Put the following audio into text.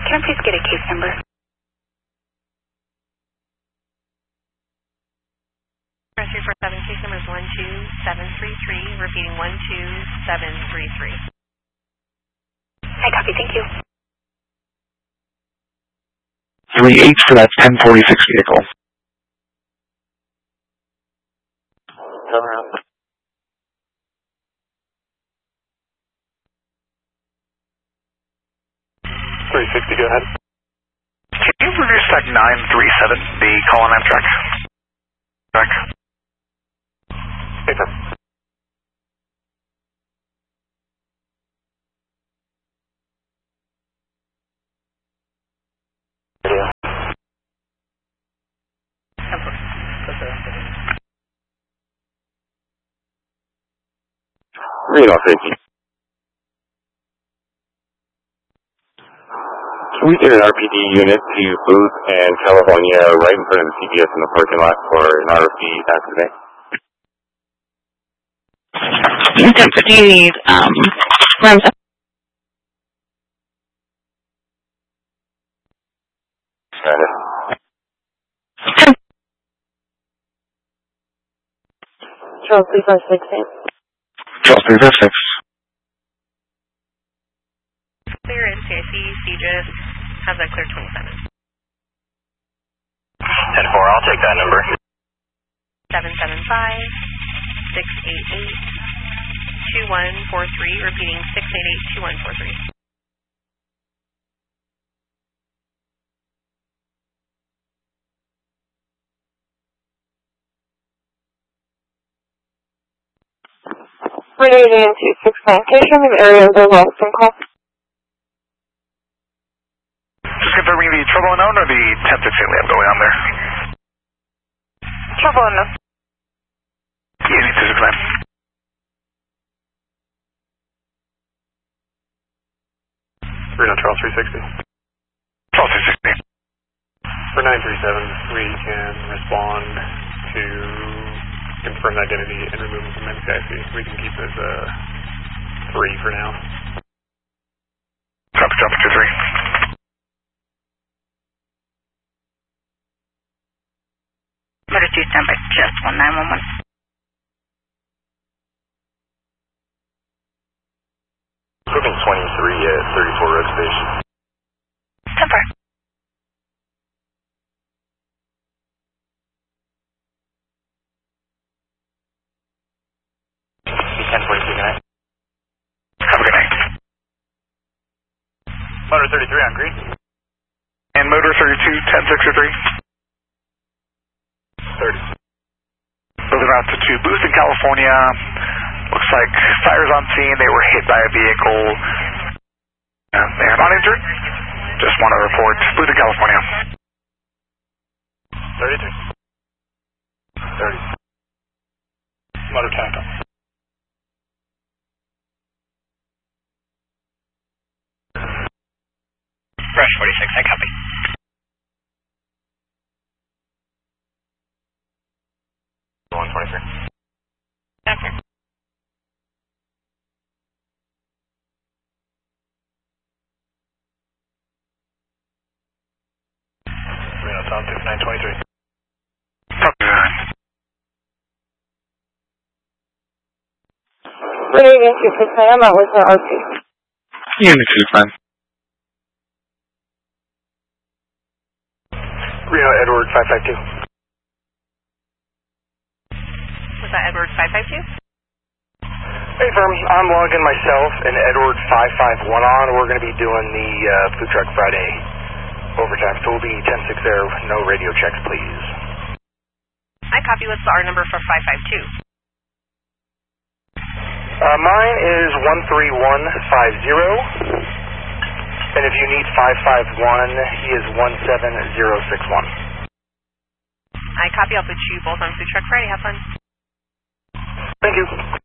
Can I please get a case number? Rescue 47, case number is 12733, repeating 12733. I copy, thank you. 3-8 for that 1046 vehicle. Turn around. 360, go ahead. Can you produce that 937, the call on Amtrak? Track. Paper. Yeah. Read off, Ricky. Can we get an RPD unit to Booth and California right in front of the CVS in the parking lot for an RFP accident? Do you need, Rams? Got it. Charles 356. Charles 356. Clear NCIC, CGIS, has that clear 27. 10-4, I'll take that number. 775-688-2143, repeating 688-2143. Renewed NC6 location in the area of the Wellston call. Just confirming the trouble unknown or the 1016 lab going on there? Trouble unknown. Yeah, 269. Reno, Charles 360. Charles 360. For 937, we can respond to confirm identity and remove them from NCIC. We can keep it as 3 for now. Copy, 2-3. Motor 2 stand by just 1911. Moving 23 at 34 Road Station. 10-4. Have a good night. Motor 33 on green. And motor 32, 1063. 30. Moving out to Booth in California. Looks like fires on scene. They were hit by a vehicle. They are not injured. Just want to report Booth in California. 33. 30. Motor tackle. Rush 46, I copy. One 23. Okay. Reno, Tom 923. Renewed NC6 I'm out with the RP. Unit 2, fine. Reno, Edward 552. Was that Edward 552? Hey, firm. I'm logging myself and Edward 551 on. We're going to be doing the Food Truck Friday overtime. So we'll be 10-6 there. No radio checks, please. I copy. What's the R number for 552? Mine is 13150. And if you need 551, he is 17061. I copy. I'll put you both on Food Truck Friday. Have fun. Thank you.